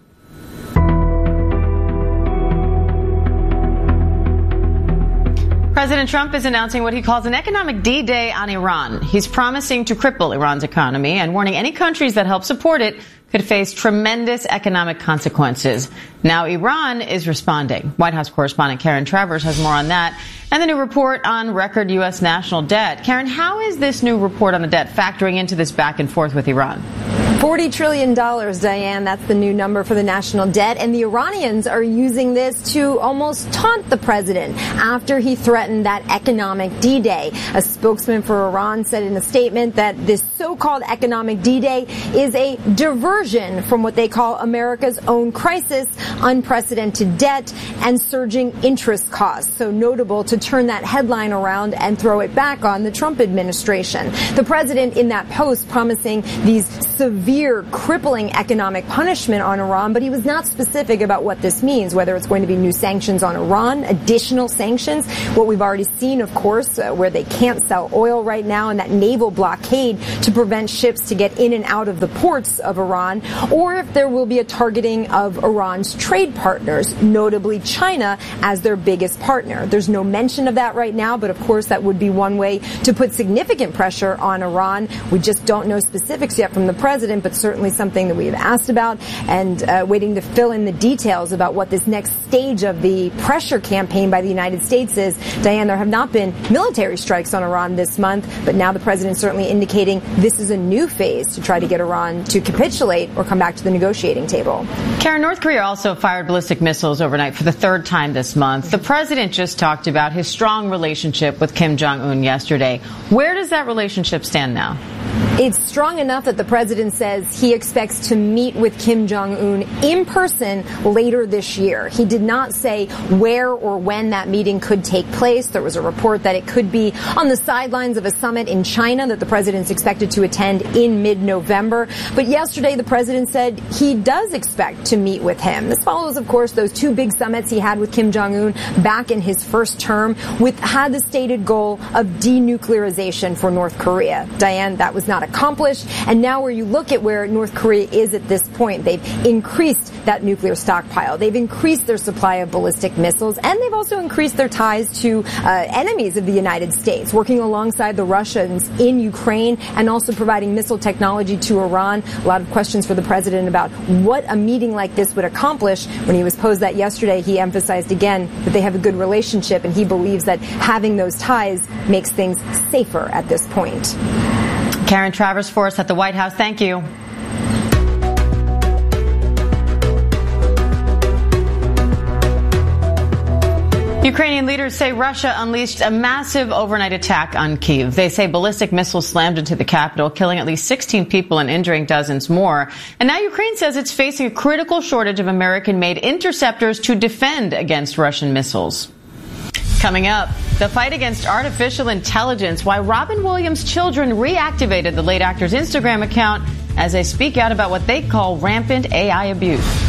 President Trump is announcing what he calls an economic D-Day on Iran. He's promising to cripple Iran's economy and warning any countries that help support it could face tremendous economic consequences. Now Iran is responding. White House correspondent Karen Travers has more on that and the new report on record U.S. national debt. Karen, how is this new report on the debt factoring into this back and forth with Iran? $40 trillion, Diane. That's the new number for the national debt. And the Iranians are using this to almost taunt the president after he threatened that economic D-Day. A spokesman for Iran said in a statement that this so-called economic D-Day is a diversion from what they call America's own crisis, unprecedented debt, and surging interest costs. So notable to turn that headline around and throw it back on the Trump administration. The president in that post promising these severe, crippling economic punishment on Iran, but he was not specific about what this means, whether it's going to be new sanctions on Iran, additional sanctions, what we've already seen, of course, where they can't sell oil right now, and that naval blockade to prevent ships to get in and out of the ports of Iran, or if there will be a targeting of Iran's trade partners, notably China as their biggest partner. There's no mention of that right now, but of course that would be one way to put significant pressure on Iran. We just don't know specifics yet from the president, but certainly something that we have asked about and waiting to fill in the details about what this next stage of the pressure campaign by the United States is. Diane, there have not been military strikes on Iran this month, but now the president certainly indicating this is a new phase to try to get Iran to capitulate or come back to the negotiating table. Karen, North Korea also fired ballistic missiles overnight for the third time this month. The president just talked about his strong relationship with Kim Jong-un yesterday. Where does that relationship stand now? It's strong enough that the president says he expects to meet with Kim Jong-un in person later this year. He did not say where or when that meeting could take place. There was a report that it could be on the sidelines of a summit in China that the president's expected to attend in mid-November. But yesterday, the president said he does expect to meet with him. This follows, of course, those two big summits he had with Kim Jong-un back in his first term, had the stated goal of denuclearization for North Korea. Diane, that was not accomplished. And now where you look at where North Korea is at this point, they've increased that nuclear stockpile. They've increased their supply of ballistic missiles, and they've also increased their ties to enemies of the United States, working alongside the Russians in Ukraine and also providing missile technology to Iran. A lot of questions for the president about what a meeting like this would accomplish. When he was posed that yesterday, he emphasized again that they have a good relationship, and he believes that having those ties makes things safer at this point. Karen Travers for us at the White House. Thank you. Ukrainian leaders say Russia unleashed a massive overnight attack on Kyiv. They say ballistic missiles slammed into the capital, killing at least 16 people and injuring dozens more. And now Ukraine says it's facing a critical shortage of American-made interceptors to defend against Russian missiles. Coming up, the fight against artificial intelligence, why Robin Williams' children reactivated the late actor's Instagram account as they speak out about what they call rampant AI abuse.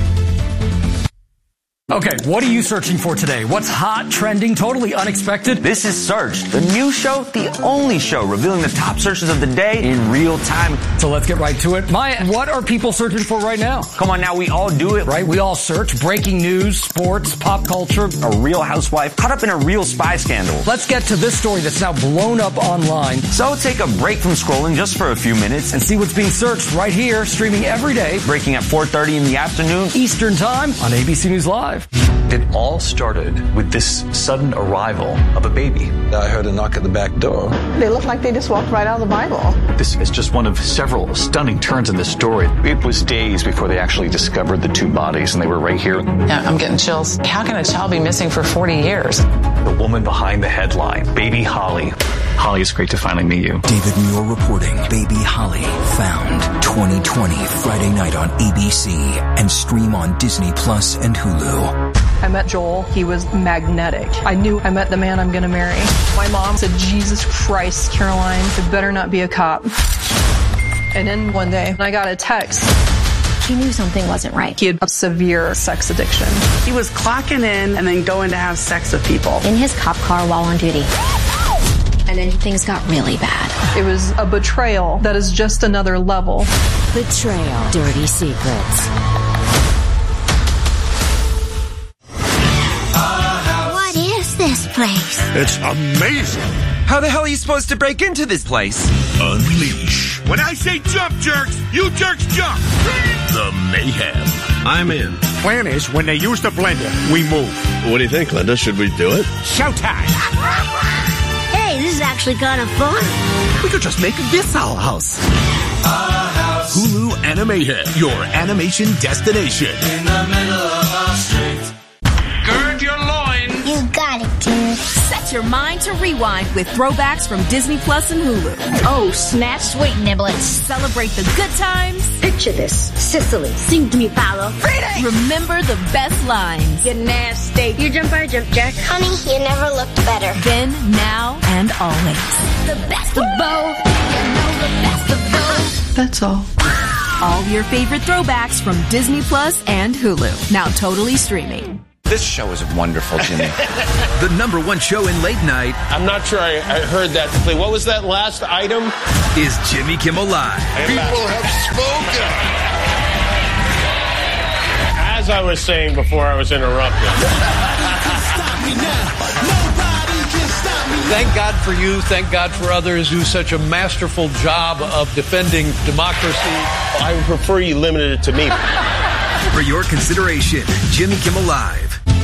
Okay, what are you searching for today? What's hot, trending, totally unexpected? This is Searched, the new show, the only show revealing the top searches of the day in real time. So let's get right to it. Maya, what are people searching for right now? Come on now, we all do it. Right, we all search breaking news, sports, pop culture. A real housewife caught up in a real spy scandal. Let's get to this story that's now blown up online. So take a break from scrolling just for a few minutes and see what's being searched right here, streaming every day. Breaking at 4:30 in the afternoon Eastern Time on ABC News Live. It all started with this sudden arrival of a baby. I heard a knock at the back door. They look like they just walked right out of the Bible. This is just one of several stunning turns in this story. It was days before they actually discovered the two bodies, and they were right here. Yeah, I'm getting chills. How can a child be missing for 40 years? The woman behind the headline, Baby Holly. Holly, it's great to finally meet you. David Muir reporting Baby Holly found 2020 Friday night on ABC and stream on Disney Plus and Hulu. I met Joel. He was magnetic. I knew I met the man I'm going to marry. My mom said, Jesus Christ, Caroline, it better not be a cop. And then one day I got a text. He knew something wasn't right. He had a severe sex addiction. He was clocking in and then going to have sex with people. In his cop car while on duty. And then things got really bad. It was a betrayal that is just another level. Betrayal. Dirty secrets. What is this place? It's amazing. How the hell are you supposed to break into this place? Unleash. When I say jump, jerks, you jerks jump. The mayhem. I'm in. Plan is, when they use the blender, we move. What do you think, Linda? Should we do it? Showtime. Hey, this is actually kind of fun. We could just make this our house. Hulu Animated, your animation destination. In the middle of our street. Gird your loins. You got it, dude. Set your mind to rewind with throwbacks from Disney Plus and Hulu. Oh, snap, sweet niblets. Celebrate the good times. Picture this. Sicily. Sing to me, Paolo. Remember the best lines. You're nasty. You jump, I jump, Jack. Honey, you never looked better. Then, now, and always. The best of both. You know the best of both. That's all. All your favorite throwbacks from Disney Plus and Hulu. Now totally streaming. This show is wonderful, Jimmy. The #1 show in late night. I'm not sure I heard that. What was that last item? Is Jimmy Kimmel Live. People have spoken. As I was saying before I was interrupted. Thank God for you. Thank God for others who do such a masterful job of defending democracy. I would prefer you limited it to me. For your consideration, Jimmy Kimmel Live.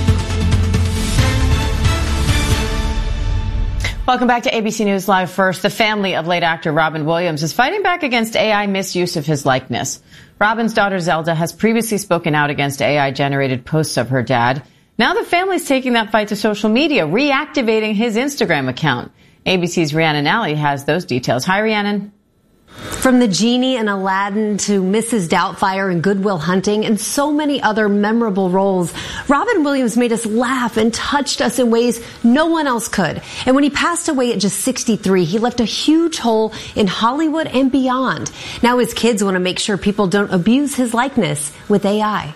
Welcome back to ABC News Live First. The family of late actor Robin Williams is fighting back against AI misuse of his likeness. Robin's daughter Zelda has previously spoken out against AI-generated posts of her dad. Now the family's taking that fight to social media, reactivating his Instagram account. ABC's Rhiannon Alley has those details. Hi, Rhiannon. From the Genie in Aladdin to Mrs. Doubtfire in Good Will Hunting and so many other memorable roles, Robin Williams made us laugh and touched us in ways no one else could. And when he passed away at just 63, he left a huge hole in Hollywood and beyond. Now his kids want to make sure people don't abuse his likeness with AI.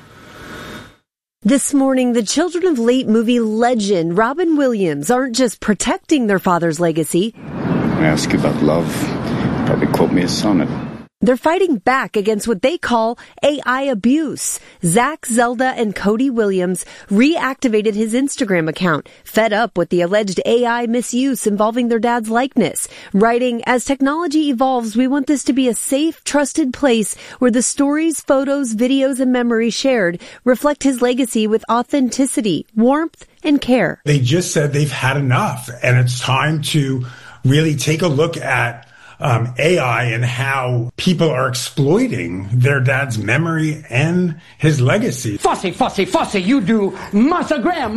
This morning, the children of late movie legend Robin Williams aren't just protecting their father's legacy. I ask you about love. Probably quote me a sonnet. They're fighting back against what they call AI abuse. Zach, Zelda, and Cody Williams reactivated his Instagram account, fed up with the alleged AI misuse involving their dad's likeness, writing, "As technology evolves, we want this to be a safe, trusted place where the stories, photos, videos, and memories shared reflect his legacy with authenticity, warmth, and care." They just said they've had enough, and it's time to really take a look at AI and how people are exploiting their dad's memory and his legacy. Fussy, you do Martha Graham.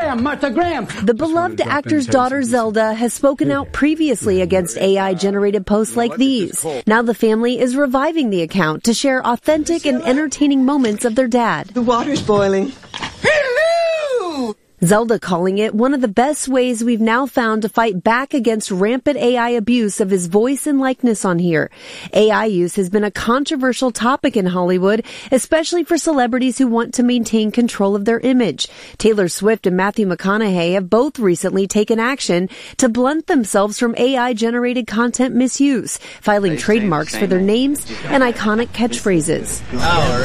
The beloved actor's daughter Zelda has spoken out previously against AI-generated posts like these. Now the family is reviving the account to share authentic and entertaining moments of their dad. The water's boiling. Hello! Zelda calling it one of the best ways we've now found to fight back against rampant AI abuse of his voice and likeness on here. AI use has been a controversial topic in Hollywood, especially for celebrities who want to maintain control of their image. Taylor Swift and Matthew McConaughey have both recently taken action to blunt themselves from AI-generated content misuse, filing trademarks for their names and iconic catchphrases. All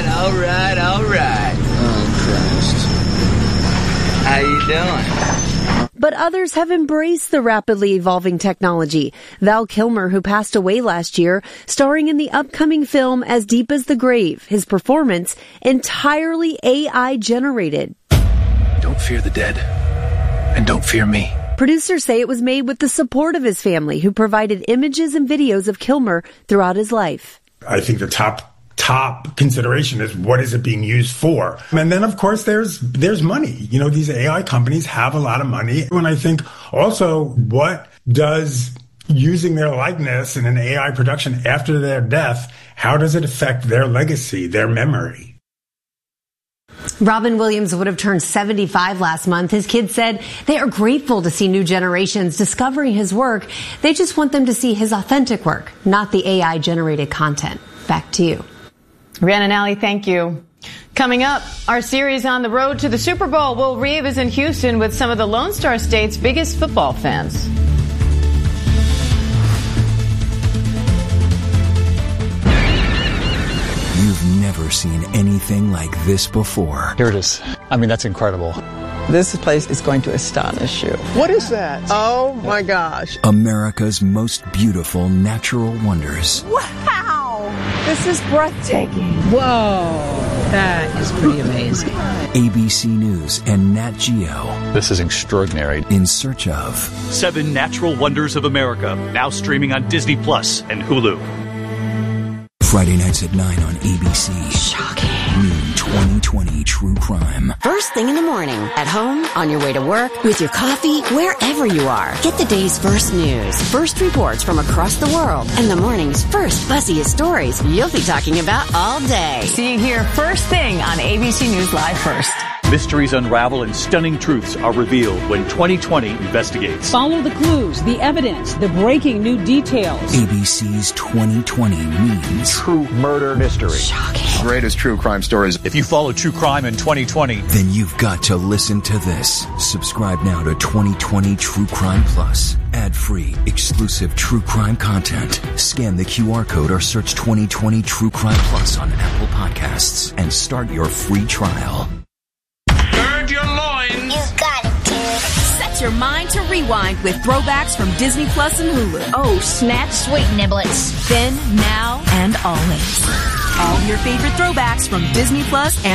right. Oh, Christ. How you doing? But others have embraced the rapidly evolving technology. Val Kilmer, who passed away last year, starring in the upcoming film As Deep as the Grave, his performance entirely AI generated. Don't fear the dead. And don't fear me. Producers say it was made with the support of his family, who provided images and videos of Kilmer throughout his life. I think the top consideration is what is it being used for? And then, of course, there's money. You know, these AI companies have a lot of money. And I think also, what does using their likeness in an AI production after their death, how does it affect their legacy, their memory? Robin Williams would have turned 75 last month. His kids said they are grateful to see new generations discovering his work. They just want them to see his authentic work, not the AI-generated content. Back to you. Rhiannon Alley, thank you. Coming up, our series on the road to the Super Bowl. Will Reeve is in Houston with some of the Lone Star State's biggest football fans. You've never seen anything like this before. Here it is. I mean, that's incredible. This place is going to astonish you. What is that? Oh my gosh. America's most beautiful natural wonders. Wow! This is breathtaking. Whoa. That is pretty amazing. ABC News and Nat Geo. This is extraordinary. In search of 7 Natural Wonders of America, now streaming on Disney Plus and Hulu. Friday nights at 9 on ABC. Shocking. New 2020 True Crime. First thing in the morning, at home, on your way to work, with your coffee, wherever you are. Get the day's first news, first reports from across the world, and the morning's first buzziest stories you'll be talking about all day. See you here first thing on ABC News Live First. Mysteries unravel and stunning truths are revealed when 2020 investigates. Follow the clues, the evidence, the breaking new details. ABC's 2020 means true murder mystery. Shocking. Greatest true crime stories. If you follow true crime in 2020, then you've got to listen to this. Subscribe now to 2020 True Crime Plus. Ad-free, exclusive true crime content. Scan the QR code or search 2020 True Crime Plus on Apple Podcasts and start your free trial. Your loins. You got it, kid. Set your mind to rewind with throwbacks from Disney Plus and Hulu. Oh, snap, sweet niblets. Then, now, and always. All your favorite throwbacks from Disney Plus and